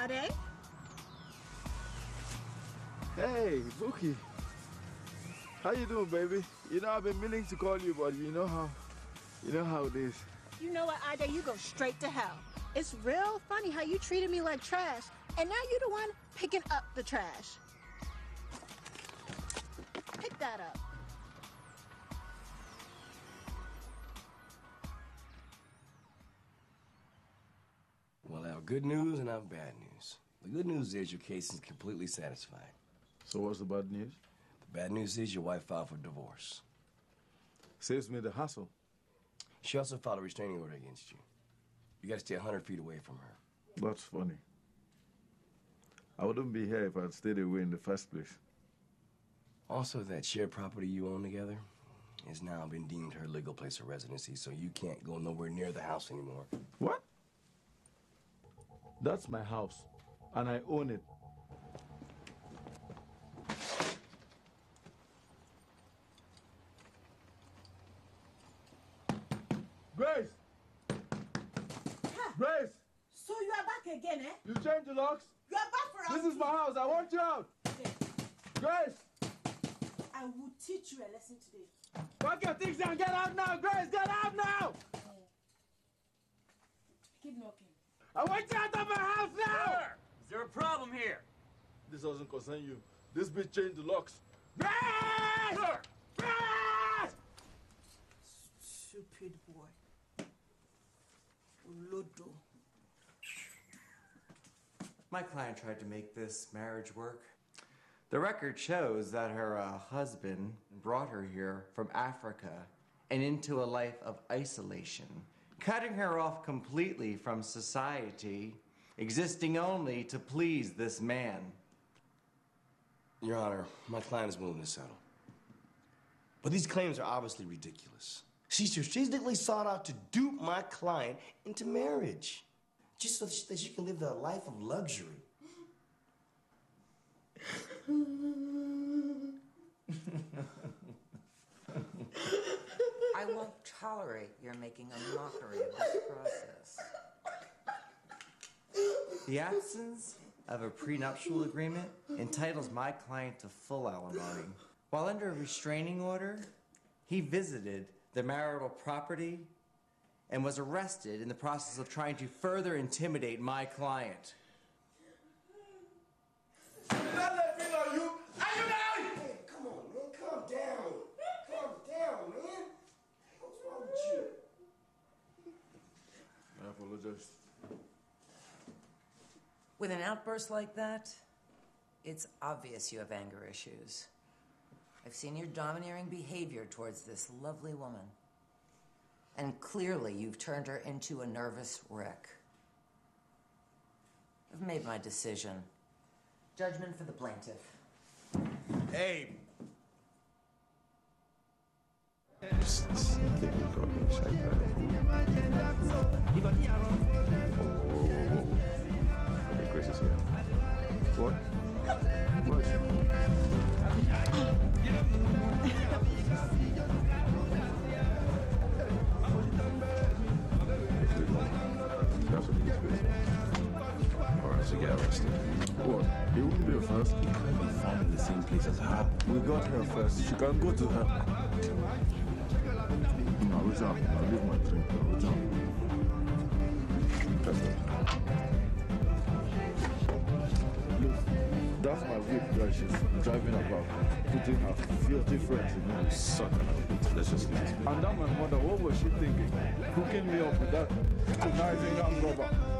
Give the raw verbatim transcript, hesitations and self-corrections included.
Ade. Hey, Bookie. How you doing, baby? You know, I've been meaning to call you, but you know how, you know how it is. You know what, Ade? You go straight to hell. It's real funny how you treated me like trash, and now you're the one picking up the trash. Pick that up. Well, I have good news and I have bad news. The good news is your case is completely satisfied. So what's the bad news? The bad news is your wife filed for divorce. Saves me the hassle. She also filed a restraining order against you. You gotta stay one hundred feet away from her. That's funny. I wouldn't be here if I'd stayed away in the first place. Also, that shared property you own together has now been deemed her legal place of residency, so you can't go nowhere near the house anymore. What? That's my house, and I own it. Grace! Huh. Grace! So you are back again, eh? You changed the locks? You are back for us. This is my house. I want you out. Okay. Grace! I will teach you a lesson today. Pack your things and get out now, Grace! Get out now! Oh. Keep knocking. I want you out of my house now! Sir, is there a problem here? This doesn't concern you. This bitch changed the locks. Grace! Sir! Grace! Stupid boy. Lodo. My client tried to make this marriage work. The record shows that her uh, husband brought her here from Africa and into a life of isolation, cutting her off completely from society, existing only to please this man. Your Honor, my client is willing to settle. But these claims are obviously ridiculous. She strategically sought out to dupe my client into marriage, just so that she can live the life of luxury. I won't tolerate your making a mockery of this process. The absence of a prenuptial agreement entitles my client to full alimony. While under a restraining order, he visited the marital property and was arrested in the process of trying to further intimidate my client. Hey, come on, man. Calm down. Calm down, man. What's wrong with you? I apologize. With an outburst like that, it's obvious you have anger issues. I've seen your domineering behavior towards this lovely woman. And clearly you've turned her into a nervous wreck. I've made my decision. Judgment for the plaintiff. Hey! Grace is here. What? What? Or else you get arrested. What? He wouldn't be the first. He can't be found in the same place as her. We got her first. She can go to her. No, wait up. I'll leave my drink. Wait up. That's it. Look, that's my whip that she's driving about, putting her filthy friends in it. Suck it. Let's just leave it. And that my mother, what was she thinking? Hooking me up with that conniving armed robber.